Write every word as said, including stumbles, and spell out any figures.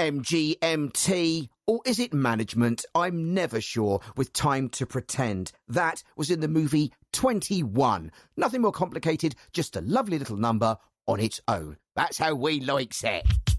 M G M T? Or is it management? I'm never sure, with Time to Pretend. That was in the movie twenty-one. Nothing more complicated, just a lovely little number on its own. That's how we likes it.